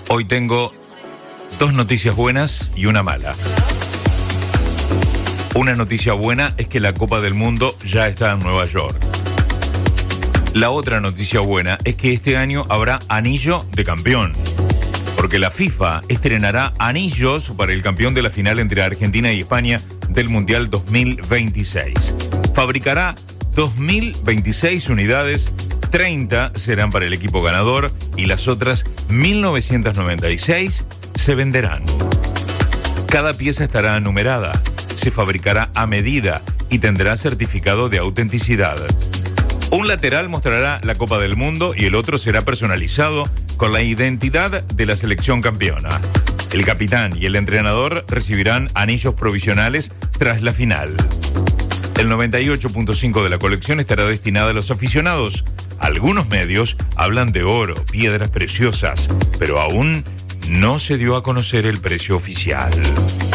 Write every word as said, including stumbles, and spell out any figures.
Hoy tengo dos noticias buenas y una mala. Una noticia buena es que la Copa del Mundo ya está en Nueva York. La otra noticia buena es que este año habrá anillo de campeón, porque la FIFA estrenará anillos para el campeón de la final entre Argentina y España del Mundial dos mil veintiséis. Fabricará dos mil veintiséis unidades, treinta serán para el equipo ganador y las otras mil novecientas noventa y seis se venderán. Cada pieza estará numerada, se fabricará a medida y tendrá certificado de autenticidad. Un lateral mostrará la Copa del Mundo y el otro será personalizado con la identidad de la selección campeona. El capitán y el entrenador recibirán anillos provisionales tras la final. El noventa y ocho punto cinco de la colección estará destinada a los aficionados. Algunos medios hablan de oro, piedras preciosas, pero aún no se dio a conocer el precio oficial.